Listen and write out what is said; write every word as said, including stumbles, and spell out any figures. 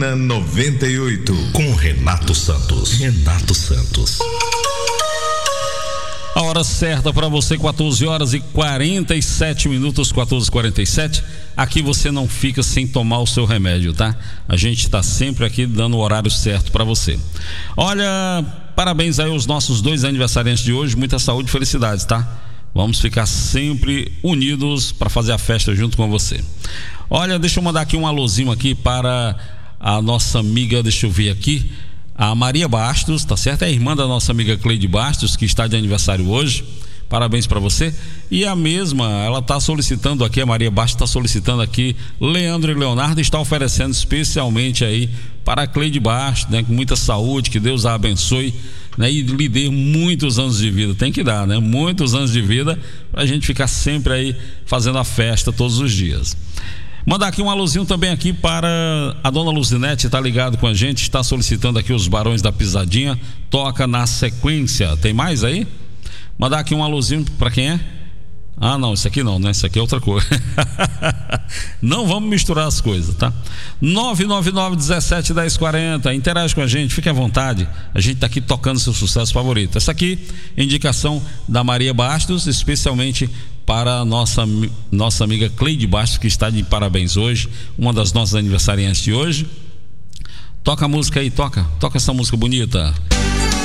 na noventa e oito. Com Renato Santos. Renato Santos. A hora certa para você, quatorze horas e quarenta e sete minutos, quatorze e quarenta e sete. Aqui você não fica sem tomar o seu remédio, tá? A gente está sempre aqui dando o horário certo para você. Olha, parabéns aí aos nossos dois aniversariantes de hoje, muita saúde e felicidades, tá? Vamos ficar sempre unidos para fazer a festa junto com você. Olha, deixa eu mandar aqui um alôzinho aqui para a nossa amiga, deixa eu ver aqui, a Maria Bastos, tá certo? É a irmã da nossa amiga Cleide Bastos, que está de aniversário hoje. Parabéns para você. E a mesma, ela está solicitando aqui, a Maria Bastos está solicitando aqui, Leandro e Leonardo está oferecendo especialmente aí para a Cleide Bastos, né? Com muita saúde, que Deus a abençoe, né? E lhe dê muitos anos de vida. Tem que dar, né? Muitos anos de vida para a gente ficar sempre aí fazendo a festa todos os dias. Mandar aqui um alôzinho também aqui para a dona Luzinete, tá ligado com a gente, está solicitando aqui os Barões da Pisadinha, toca na sequência. Tem mais aí? Mandar aqui um alôzinho para quem é? Ah, não, isso aqui não, né? Isso aqui é outra coisa. Não vamos misturar as coisas, tá? nove nove nove, dezessete, dez, quarenta. Interage com a gente, fique à vontade. A gente tá aqui tocando seu sucesso favorito. Essa aqui, indicação da Maria Bastos, especialmente para a nossa, nossa amiga Cleide Bastos, que está de parabéns hoje, uma das nossas aniversariantes de hoje. Toca a música aí, toca, toca essa música bonita.